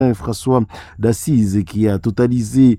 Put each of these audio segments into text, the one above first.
François d'Assise qui a totalisé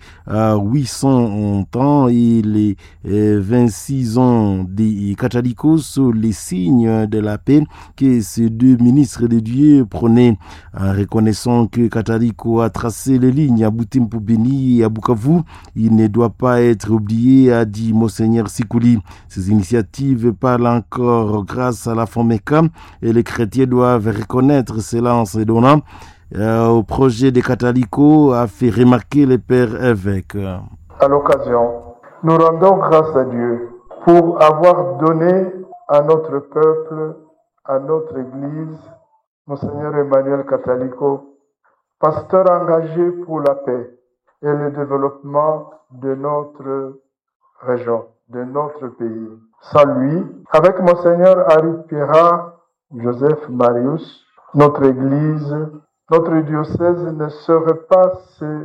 800 ans et les 26 ans des catholicos, les signes de la paix que ces deux ministres de Dieu prenaient en reconnaissant que Catalico a tracé les lignes à Butembo Beni et à Bukavu. Il ne doit pas être oublié, a dit Monseigneur Sikouli. Ces initiatives parlent encore grâce à la FOMECA et les chrétiens doivent reconnaître cela en se donnant au projet de Catalico, a fait remarquer le père évêque. À l'occasion, nous rendons grâce à Dieu pour avoir donné à notre peuple, à notre Église, Monseigneur Emmanuel Catalico, pasteur engagé pour la paix et le développement de notre région, de notre pays. Sans lui, avec Monseigneur Harry Pierrat, Joseph Marius, notre Église, notre diocèse ne serait pas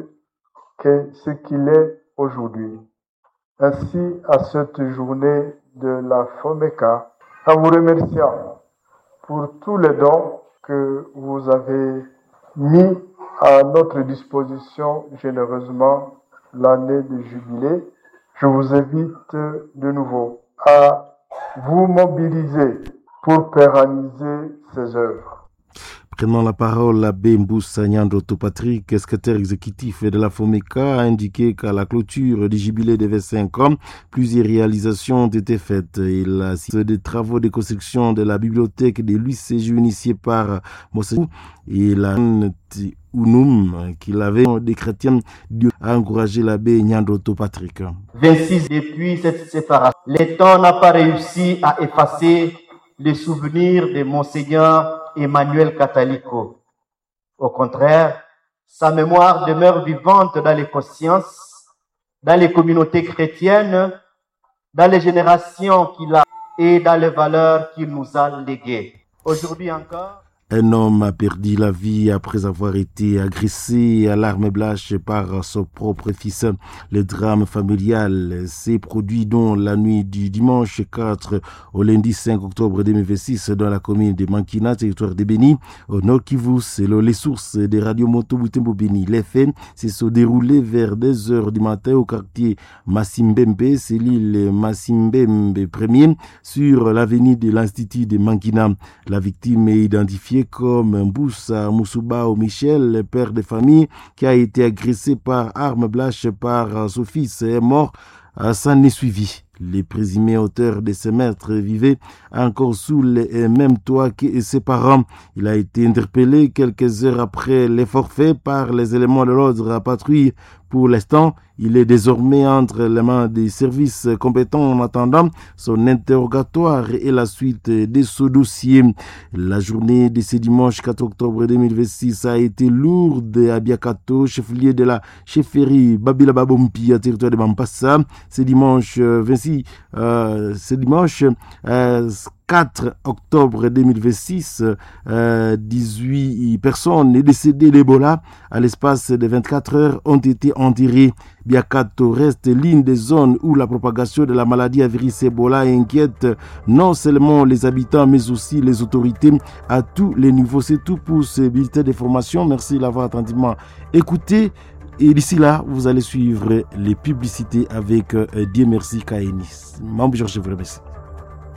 ce qu'il est aujourd'hui. Ainsi, à cette journée de la FOMECA, en vous remerciant pour tous les dons que vous avez mis à notre disposition généreusement l'année de jubilé, je vous invite de nouveau à vous mobiliser pour pérenniser ces œuvres. Prenant la parole, l'abbé Mboussa Nyandroto Patrick, secrétaire exécutif de la FOMECA, a indiqué qu'à la clôture du jubilé de 25 ans, plusieurs réalisations ont été faites. Il a cité des travaux de construction de la bibliothèque de l'UCG initiés par Monseigneur et la Unum, qu'il avait des chrétiens, Dieu a encouragé l'abbé Nyandroto Patrick. 26 depuis cette séparation, le temps n'a pas réussi à effacer les souvenirs de Monseigneur Emmanuel Catalico. Au contraire, sa mémoire demeure vivante dans les consciences, dans les communautés chrétiennes, dans les générations qu'il a et dans les valeurs qu'il nous a léguées. Aujourd'hui encore, un homme a perdu la vie après avoir été agressé à l'arme blanche par son propre fils. Le drame familial s'est produit dans la nuit du dimanche 4 au lundi 5 octobre 2026 dans la commune de Mankina, territoire de Beni, au Nord Kivu, selon les sources de Radio Moto Butembo Beni. Les faits se sont déroulés vers 2 heures du matin au quartier Masimbembe, c'est l'île Masimbembe 1er, sur l'avenue de l'Institut de Mankina. La victime est identifiée comme Mboussa Moussouba Michel, le père de famille qui a été agressé par arme blanche par son fils, est mort s'en est suivi. Les présumés auteurs de ces meurtres vivaient encore sous le même toit que ses parents. Il a été interpellé quelques heures après les forfaits par les éléments de l'ordre à patrouille. Pour l'instant, il est désormais entre les mains des services compétents en attendant son interrogatoire et la suite de ce dossier. La journée de ce dimanche 4 octobre 2026 a été lourde à Biakato, chef-lieu de la chefferie Babila Babompi à territoire de Mampassa. Ce dimanche 4 octobre 2026, 18 personnes décédées d'Ebola à l'espace de 24 heures ont été enterrées. Biakato reste l'une des zones où la propagation de la maladie à virus Ebola inquiète non seulement les habitants mais aussi les autorités à tous les niveaux. C'est tout pour ce bulletin d'information. Merci de l'avoir attentivement écouté. Et d'ici là, vous allez suivre les publicités avec Dieu merci Kaenis. Mambo Georges, je vous remercie.